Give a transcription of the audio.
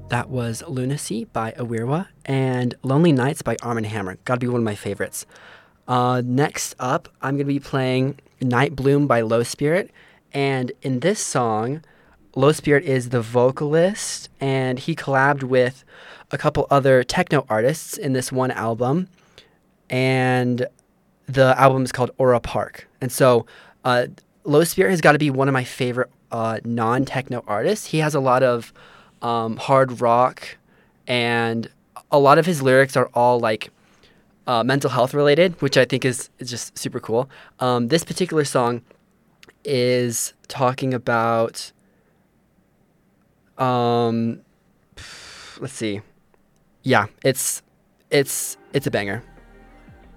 That was Lunacy by Awirwa and Lonely Nights by Arm& Hammer. Gotta be one of my favorites. Next up, I'm going to be playing Night Bloom by Low Spirit. And in this song, Low Spirit is the vocalist, and he collabed with a couple other techno artists in this one album. And the album is called Aura Park. And so, Low Spirit has got to be one of my favorite non techno artists. He has a lot of hard rock, and a lot of his lyrics are all like mental health related, which I think is just super cool. This particular song is talking about, let's see, yeah, it's a banger.